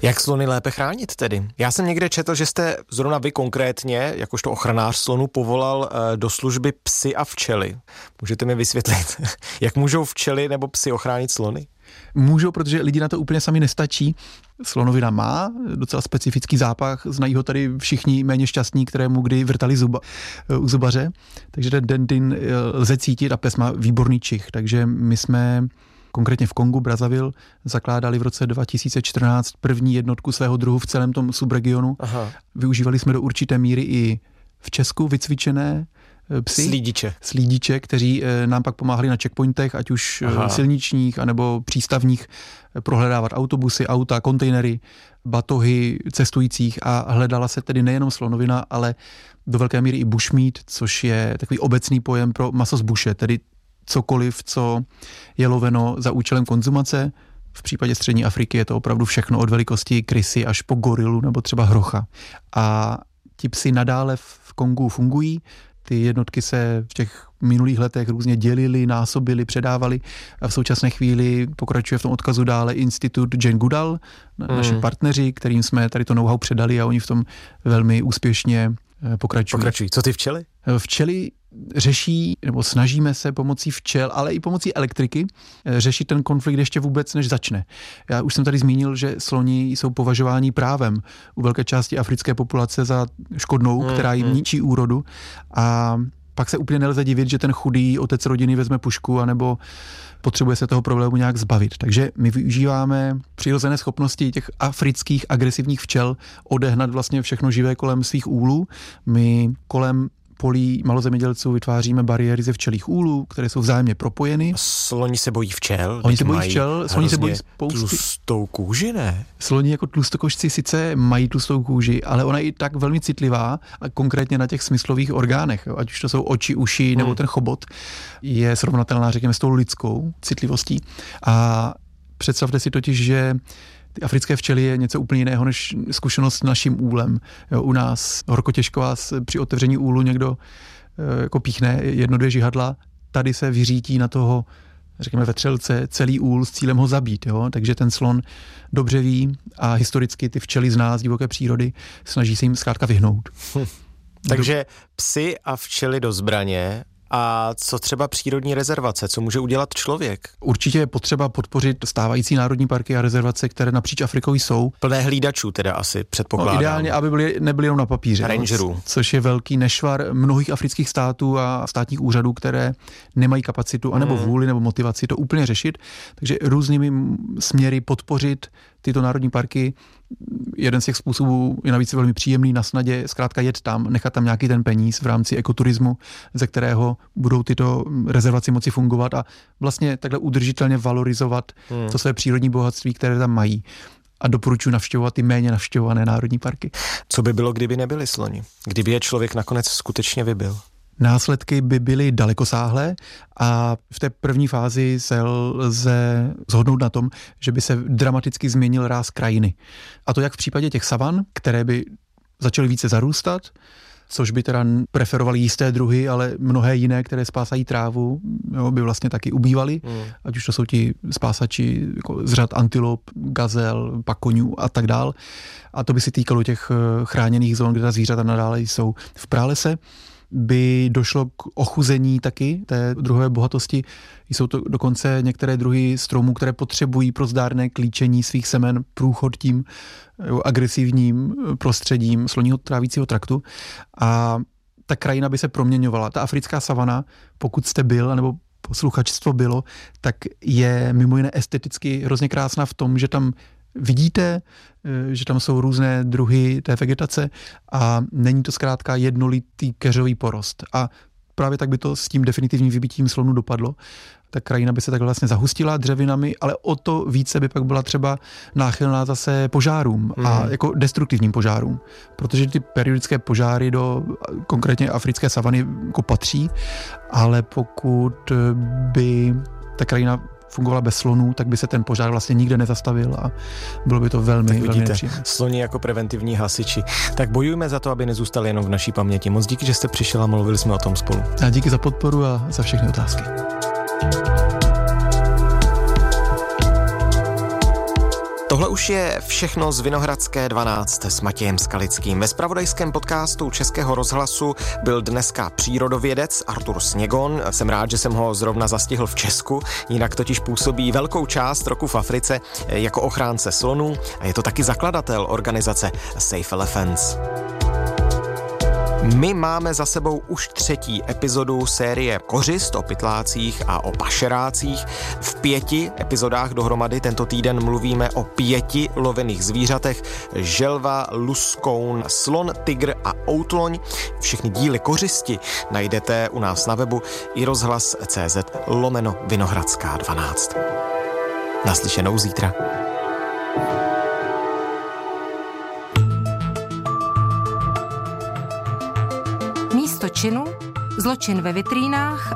Jak slony lépe chránit tedy? Já jsem někde četl, že jste zrovna vy konkrétně, jakožto ochranář slonů, povolal do služby psy a včely. Můžete mi vysvětlit, jak můžou včely nebo psy ochránit slony? Můžou, protože lidi na to úplně sami nestačí. Slonovina má docela specifický zápach, znají ho tady všichni méně šťastní, kterému kdy vrtali u zubaře, takže ten dentin lze cítit a pes má výborný čich, takže my jsme konkrétně v Kongu, Brazzaville, zakládali v roce 2014 první jednotku svého druhu v celém tom subregionu. Aha. Využívali jsme do určité míry i v Česku vycvičené psy. Slídiče, kteří nám pak pomáhali na checkpointech, ať už silničních, anebo přístavních, prohledávat autobusy, auta, kontejnery, batohy cestujících a hledala se tedy nejenom slonovina, ale do velké míry i bushmeat, což je takový obecný pojem pro maso z buše, tedy cokoliv, co je loveno za účelem konzumace. V případě střední Afriky je to opravdu všechno od velikosti krysy až po gorilu nebo třeba hrocha. A ti psi nadále v Kongu fungují. Ty jednotky se v těch minulých letech různě dělily, násobily, předávaly a v současné chvíli pokračuje v tom odkazu dále institut Jane Goodall, naši partneři, kterým jsme tady to know-how předali a oni v tom velmi úspěšně pokračují. Co ty včely? Včely řeší, nebo snažíme se pomocí včel, ale i pomocí elektriky řešit ten konflikt ještě vůbec, než začne. Já už jsem tady zmínil, že sloni jsou považováni právem u velké části africké populace za škodnou, která jim ničí úrodu a pak se úplně nelze divit, že ten chudý otec rodiny vezme pušku anebo potřebuje se toho problému nějak zbavit. Takže my využíváme přirozené schopnosti těch afrických agresivních včel odehnat vlastně všechno živé kolem svých úlů. My kolem polí malozemědělců vytváříme bariéry ze včelích úlů, které jsou vzájemně propojeny. Sloni se bojí včel? Oni se bojí včel, sloni se bojí spousty. Tlustou kůži, ne? Sloni jako tlustokošci sice mají tlustou kůži, ale ona je i tak velmi citlivá a konkrétně na těch smyslových orgánech, ať už to jsou oči, uši nebo ten chobot, je srovnatelná, řekněme, s tou lidskou citlivostí. A představte si totiž, že ty africké včely je něco úplně jiného než zkušenost s naším úlem. Jo, u nás horko těžko vás při otevření úlu někdo jako píchne 1-2 žihadla, tady se vyřítí na toho, řekněme, vetřelce celý úl s cílem ho zabít. Jo? Takže ten slon dobře ví a historicky ty včely zná z divoké přírody, snaží se jim zkrátka vyhnout. Takže psy a včely do zbraně. A co třeba přírodní rezervace? Co může udělat člověk? Určitě je potřeba podpořit stávající národní parky a rezervace, které napříč Afrikou jsou. Plné hlídačů teda asi předpokládám. No, ideálně, aby nebyly jenom na papíře. Rangerů. Což je velký nešvar mnohých afrických států a státních úřadů, které nemají kapacitu anebo vůli nebo motivaci to úplně řešit. Takže různými směry podpořit tyto národní parky. Jeden z těch způsobů je navíc velmi příjemný, na snadě zkrátka jet tam, nechat tam nějaký ten peníz v rámci ekoturismu, ze kterého budou tyto rezervace moci fungovat a vlastně takhle udržitelně valorizovat to své přírodní bohatství, které tam mají. A doporučuji navštěvovat ty méně navštěvované národní parky. Co by bylo, kdyby nebyli sloni? Kdyby je člověk nakonec skutečně vybil? Následky by byly dalekosáhlé a v té první fázi se lze shodnout na tom, že by se dramaticky změnil ráz krajiny. A to jak v případě těch savan, které by začaly více zarůstat, což by teda preferovali jisté druhy, ale mnohé jiné, které spásají trávu, jo, by vlastně taky ubývaly. Ať už to jsou ti spásači jako z řad antilop, gazel, pakoňů a tak dál. A to by se týkalo těch chráněných zón, kde ta zvířata nadále jsou. V pralese by došlo k ochuzení taky té druhové bohatosti. Jsou to dokonce některé druhy stromů, které potřebují pro zdárné klíčení svých semen průchod tím agresivním prostředím sloního trávicího traktu. A ta krajina by se proměňovala. Ta africká savana, pokud jste byl, nebo posluchačstvo bylo, tak je mimo jiné esteticky hrozně krásná v tom, že tam vidíte, že tam jsou různé druhy té vegetace a není to zkrátka jednolitý keřový porost. A právě tak by to s tím definitivním vybitím slonů dopadlo. Ta krajina by se takhle vlastně zahustila dřevinami, ale o to více by pak byla třeba náchylná zase požárům a jako destruktivním požárům. Protože ty periodické požáry do konkrétně africké savany jako patří, ale pokud by ta krajina fungovala bez slonů, tak by se ten požár vlastně nikde nezastavil a bylo by to velmi nepříjemné. Sloni jako preventivní hasiči. Tak bojujme za to, aby nezůstali jenom v naší paměti. Moc díky, že jste přišel a mluvili jsme o tom spolu. A díky za podporu a za všechny otázky. Tohle už je všechno z Vinohradské 12 s Matějem Skalickým. Ve zpravodajském podcastu Českého rozhlasu byl dneska přírodovědec Artur Sněgon. Jsem rád, že jsem ho zrovna zastihl v Česku, jinak totiž působí velkou část roku v Africe jako ochránce slonů a je to taky zakladatel organizace Safe Elephants. My máme za sebou už 3. epizodu série Kořist o pytlácích a o pašerácích. V 5 epizodách dohromady tento týden mluvíme o 5 lovených zvířatech: želva, luskoun, slon, tygr a outloň. Všechny díly Kořisti najdete u nás na webu iRozhlas.cz/Vinohradská 12. Naslyšenou zítra. Místo činu, zločin ve vitrínách